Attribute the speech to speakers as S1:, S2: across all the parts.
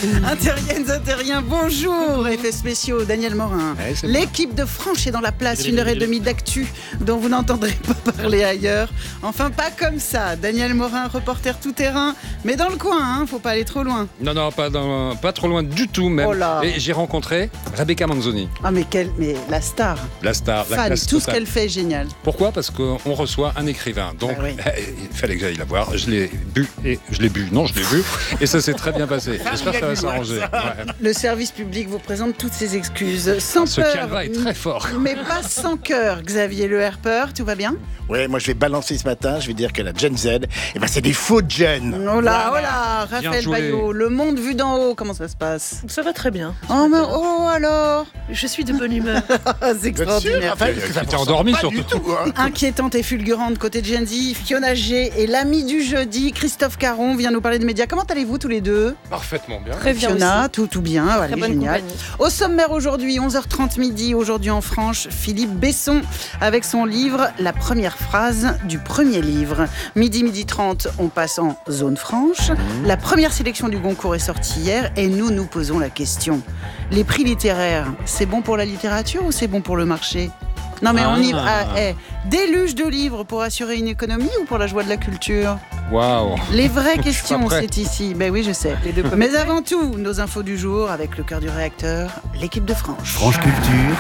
S1: Interiennes, Interiens, bonjour. Effets spéciaux, Daniel Morin.
S2: Ouais,
S1: L'équipe de Franche est dans la place, 1h30 d'actu dont vous n'entendrez pas parler ailleurs. Enfin, pas comme ça. Daniel Morin, reporter tout-terrain, mais dans le coin, hein, faut pas aller trop loin.
S2: Non, pas trop loin du tout même.
S1: Oh là.
S2: Et j'ai rencontré Rebecca Manzoni.
S1: Ah, mais la star.
S2: La star, la
S1: Fan,
S2: classe
S1: tout ce
S2: totale.
S1: qu'elle fait est génial.
S2: Pourquoi ? Parce qu'on reçoit un écrivain. Donc,
S1: Ah oui.
S2: il fallait que j'aille la voir. Je l'ai bu. Non, je l'ai vu. Et ça s'est très bien passé. J'espère que ça va s'arranger. Ouais.
S1: Le service public vous présente toutes ses excuses. Sans
S2: Ce
S1: peur,
S2: calva est très fort.
S1: mais pas sans cœur. Xavier Le Herper, tout va bien ?
S3: Ouais, moi je vais balancer ce matin, je vais dire que la Gen Z, c'est des faux jeunes.
S1: Oh là, Raphaël
S2: joué.
S1: Baillot, le monde vu d'en haut, comment ça se passe ?
S4: Ça va très bien.
S1: Oh alors
S4: Je suis de bonne humeur.
S1: C'est extraordinaire.
S3: Raphaël,
S2: Tu
S3: que ça
S2: t'es
S3: ressemble
S2: endormi
S3: pas
S2: surtout.
S3: du tout, hein.
S1: Inquiétante et fulgurante côté Gen Z, Fiona G et l'ami du jeudi, Christophe Caron, vient nous parler de médias. Comment allez-vous tous les deux ?
S5: Parfaitement bien.
S4: Très bien
S1: Fiona,
S4: aussi.
S1: tout bien,
S4: Très
S1: allez,
S4: bonne
S1: génial.
S4: compagnie.
S1: Au sommaire aujourd'hui, 11h30 midi, aujourd'hui en Franche, Philippe Besson avec son livre La première phrase du premier livre. Midi 30, on passe en zone franche. La première sélection du Goncourt est sortie hier et nous posons la question. Les prix littéraires, c'est bon pour la littérature ou c'est bon pour le marché ? Non mais on y va. Déluge de livres pour assurer une économie ou pour la joie de la culture ?
S2: Waouh.
S1: Les vraies
S2: pas
S1: questions,
S2: prêt.
S1: c'est ici. Ben oui, je sais.
S4: Les deux
S1: Mais avant tout, nos infos du jour avec le cœur du réacteur, l'équipe de Franche.
S6: France Culture,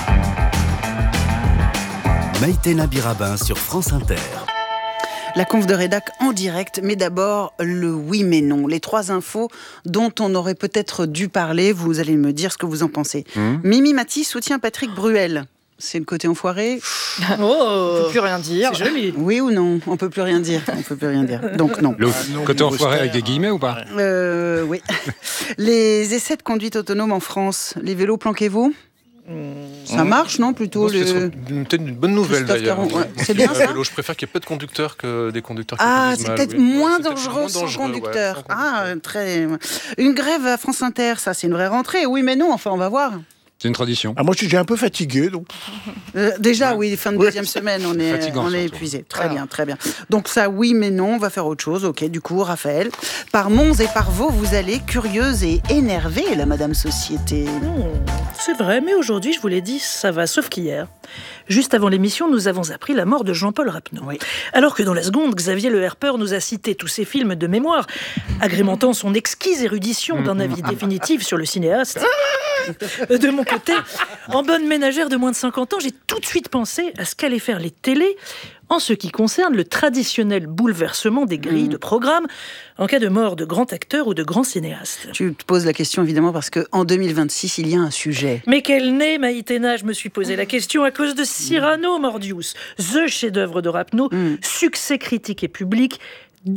S6: Maïtena Birabin sur France Inter.
S1: La conf de rédac en direct, mais d'abord le oui mais non. Les 3 infos dont on aurait peut-être dû parler, vous allez me dire ce que vous en pensez. Mimi Mati soutient Patrick Bruel. C'est le côté enfoiré ?
S4: On peut plus rien dire. C'est joli.
S1: Oui ou non ? On peut plus rien dire. Donc non.
S2: Le
S3: non,
S2: côté
S3: niveau
S2: enfoiré avec
S3: austère.
S2: des guillemets ou pas ?
S1: Oui. Les essais de conduite autonome en France, les vélos planquez-vous ? Ça marche, non ? Plutôt
S5: C'est peut-être une bonne nouvelle
S1: Christophe
S5: d'ailleurs.
S1: Caron, ouais. C'est bien ça ?
S5: Je préfère qu'il y ait peu de conducteurs que des conducteurs qui
S1: Ah,
S5: conduisent
S1: c'est
S5: mal,
S1: peut-être
S5: oui.
S1: moins
S5: C'est peut-être
S1: dangereux
S5: moins
S1: sans
S5: dangereux,
S1: conducteur.
S5: ouais, sans conducteur.
S1: Très. Une grève à France Inter, ça c'est une vraie rentrée. Oui, mais non, enfin on va voir.
S2: C'est une tradition.
S3: Ah, moi je suis un peu fatigué, donc
S1: Déjà, oui, fin de deuxième semaine, on est
S2: Fatigant, surtout.
S1: épuisé. Très bien. Donc ça, oui, mais non, on va faire autre chose. Ok, du coup, Raphaël, par Mons et par Vaux, vous allez curieuse et énervée, la Madame Société.
S4: C'est vrai, mais aujourd'hui, je vous l'ai dit, ça va, sauf qu'hier. Juste avant l'émission, nous avons appris la mort de Jean-Paul Rapneau.
S1: Oui.
S4: Alors que dans la seconde, Xavier Le Herper nous a cité tous ses films de mémoire, agrémentant son exquise érudition d'un avis définitif sur le cinéaste. De mon côté, en bonne ménagère de moins de 50 ans, j'ai tout de suite pensé à ce qu'allaient faire les télés en ce qui concerne le traditionnel bouleversement des grilles de programme en cas de mort de grands acteurs ou de grands cinéastes.
S1: Tu te poses la question évidemment parce qu'en 2026, il y a un sujet.
S4: Mais quel nez, Maïtena, je me suis posé la question à cause de Cyrano Mordius, the chef-d'œuvre de Rapneau, succès critique et public,